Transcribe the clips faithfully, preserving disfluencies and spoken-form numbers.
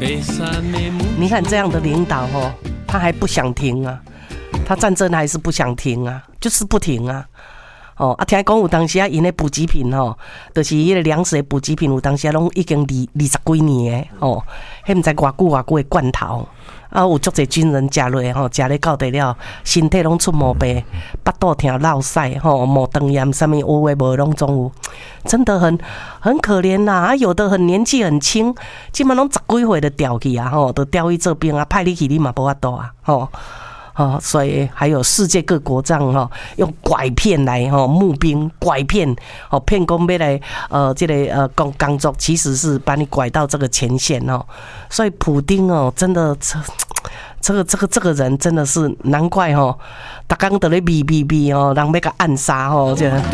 你看这样的领导哦，他还不想停啊，他战争还是不想停啊，就是不停啊。哦，啊，听讲有当时啊，因的补给品吼，就是迄个粮食的补给品，有当时啊，拢已经二二十几年诶，哦，迄毋知偌久偌久的罐头，啊，有足侪军人食落吼，食咧到底了，身体拢出毛病，巴肚疼、落屎吼，毛肠炎，啥物有诶无拢总有，真的很很可怜呐、啊。啊，有的很年纪很轻，基本拢十几岁就调去啊，吼，都调去这边啊，派你去你嘛无法度啊，吼。哦，所以还有世界各国这样哈、哦，用拐骗来哈、哦、募兵，拐骗哦骗公要来呃这个呃工工作，其实是把你拐到这个前线哦。所以普丁哦，真的这这个这个这个人真的是难怪哦，大家都在逼逼逼哦，人要给暗杀哦这个。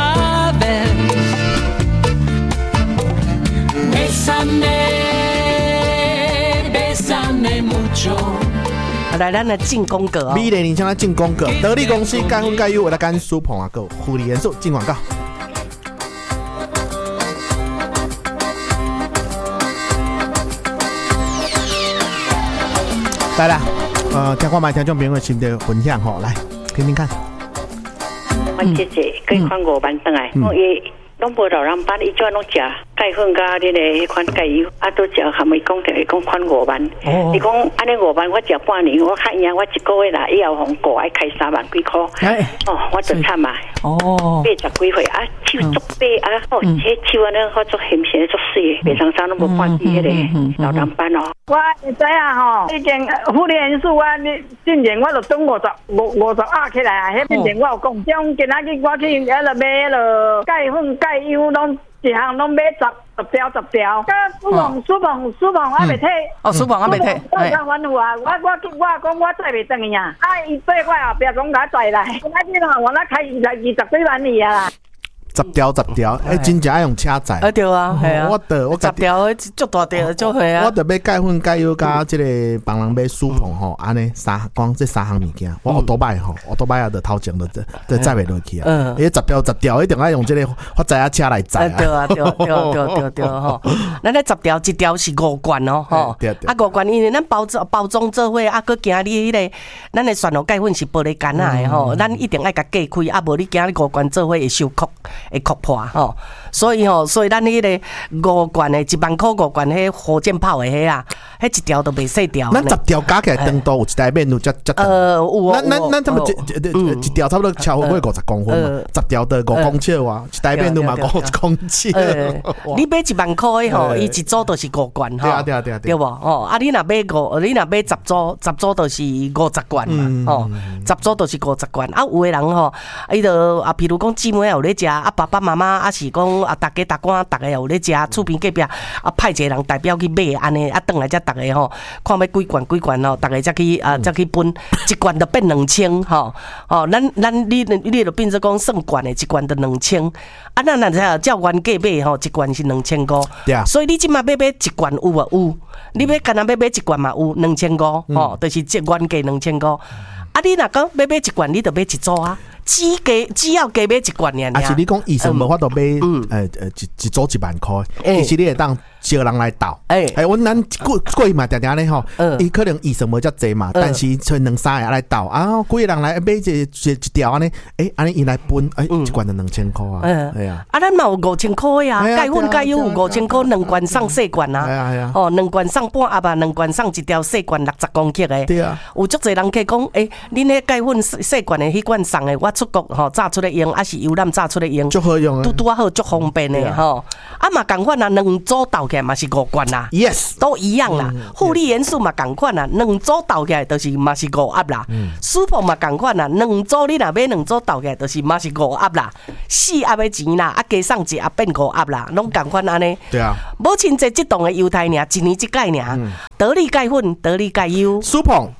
来，咱来进攻格哦！ 美丽年轻来进攻格，得力公司干分盖优为了干苏鹏啊，够护理元素进广告。来啦，呃，听看卖听众朋友的心得分享吼，来听听看。 我姐姐跟看五班回来，我也拢无老人班，伊怎拢食钙粉加迄个迄款钙油，啊都食含伊讲着伊讲款五万，伊讲安尼五万我食半年，我看样我一个月啦，以后红过爱开三万几箍，哦，我就惨嘛，哦，八十几岁啊，手足白啊，哦，迄手安尼好做显显做水，平常啥拢无半滴迄个老人班哦。 我会知啊吼，已经护理元素啊，你之前我就中五十五五十压起来啊，迄之前我有讲，种今仔日我去迄落买迄落钙粉钙油拢。一项拢买十十条十条，甲苏鹏苏鹏苏鹏还袂退， 哦苏鹏还袂退， 我讲反复啊，我我我讲我载袂转去啊，啊伊做我后壁讲甲载来，今仔日吼我那开二十二十几万里啊啦。 十条十条，哎，真正爱用车载。 啊对啊，系啊。 我得我十条足大条，足系啊。 我得买钙粉、钙油加即个帮人买苏鹏吼，安尼三光这三项物件，我奥多摆吼，奥多摆啊，就头前就就载袂落去啊。嗯。伊十条十条一定爱用即个发财啊车来载啊。 对啊，对对对对对吼。咱咧十条一条是五罐哦，吼。对对。啊五罐，因为咱包装包装做伙啊，佮今日迄个咱的蒜头钙粉是玻璃干啊的吼，咱一定爱甲隔开，啊无你今日五罐做伙会收壳，会壳破吼。所以吼，所以咱迄个五罐的一万块五罐，迄火箭炮的迄啊，迄一条都袂细条。 咱十条加起来长度有一台面有只只长。呃，有。咱咱咱差不多一一条差不多超过五十公分嘛，十条的五公尺哇，一台面有嘛五公尺。 你买一万块的吼，伊一组就是五罐吼。对啊对啊对啊。 对无？哦，啊，你若买五，你若买十组，十组就是五十罐嘛，吼，十组就是五十罐。啊，有的人吼，伊就啊，譬如讲姊妹有咧食，啊，爸爸妈妈啊是讲啊，大家大官大家有咧食，厝边隔壁啊派一个人代表去买，安尼啊，转来才大家吼，看要几罐几罐吼，大家才去啊，才去分一罐就变两千吼，哦，咱咱你你就变做讲算罐的，一罐就两千，啊，咱若才照原价买吼，一罐是两千五，所以你即马要买一罐有无？有，你要干那要买一罐嘛有两千五，吼，就是即原价两千五，啊，你若讲要买一罐，你就买一组啊。只加只要加买一罐尔， 啊是你讲医生无法度买，呃呃一一组一万块，其实你会当招人来斗。哎，哎，阮咱过过去嘛，定定咧吼，伊可能医生无遮济嘛，但是剩两三个来斗啊，几个人来买一一一条安尼，哎，安尼伊来分，哎，一罐就两千块啊，哎呀，啊， 咱嘛有五千块呀，钙粉钙油有五千块，两罐送细罐啊， 哎呀哎呀， 哦，两罐送半盒啊，两罐送一条细罐六十公克的，对啊，有足侪人去讲，哎，恁迄钙粉细罐的迄罐送的，我出国吼炸出来用，还是油染炸出来用， 足好用啊， 拄拄啊好，足方便的吼，啊嘛共款啊，两组倒起来嘛是五罐啦 ，yes， 都一样啦，护理元素嘛共款啦，两组倒起来就是嘛是五盒啦，舒服嘛共款啦，两组你若买两组倒起来就是嘛是五盒啦，四盒的钱啦，啊加送一盒变五盒啦，拢共款安尼， 对啊， 无亲这这档的犹太尔，一年一届尔，得力钙粉，得力钙油， 舒鹏。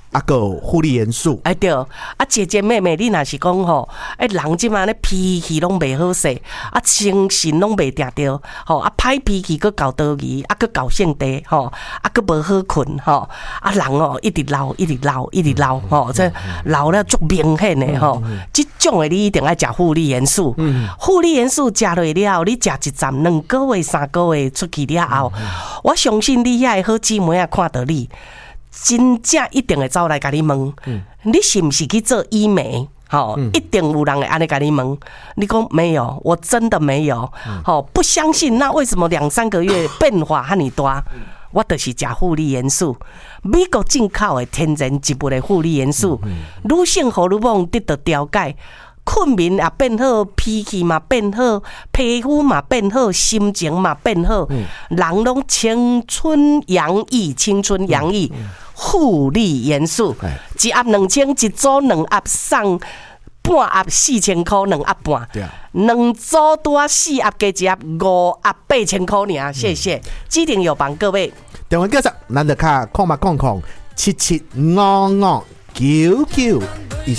啊个护理元素。 哎对，啊姐姐妹妹，你若是讲吼，哎人即马咧脾气拢袂好势，啊精神拢袂定着，吼啊歹脾气佫搞多疑，啊佫搞性地，吼啊佫无好困，吼啊人哦一直老一直老一直老，吼这老了足明显的吼，即种的你一定爱食护理元素。护理元素食落了，你食一站两个月三个月出去了后，我相信你遐个好姊妹啊看到你。真正一定会走来甲你问，嗯、你是不是去做医美？好、嗯，一定有人会安尼甲你问。你讲没有，我真的没有。好、嗯，不相信，那为什么两三个月变化遐尼大？我就是食护理元素，美国进口的天然植物的护理元素，女性荷尔蒙得到调解。困眠也变好，脾气嘛变好，皮肤嘛变好，心情嘛变好，嗯、人拢青春洋溢，青春洋溢。护理元素，嗯、一盒两千，一组两盒送半盒四千块，两盒半，两组拄啊四盒加一盒五盒八千块尔，谢谢，指定有帮各位。 电话叫做咱就卡空嘛空空七七五五九九以上。